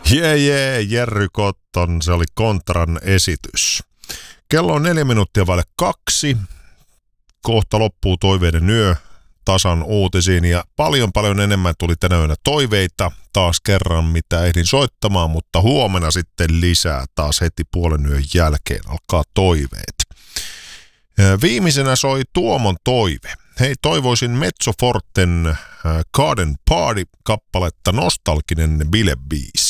Jerry Cotton, se oli Kontran esitys. Kello on 4 minuuttia vaille 2. Kohta loppuu toiveiden yö tasan uutisiin ja paljon enemmän tuli tänä yönä toiveita taas kerran, mitä ehdin soittamaan, mutta huomenna sitten lisää taas heti puolen yön jälkeen alkaa toiveet. Viimeisenä soi Tuomon toive. Hei, toivoisin Mezzo Forten Garden Party-kappaletta nostalginen bilebiisi.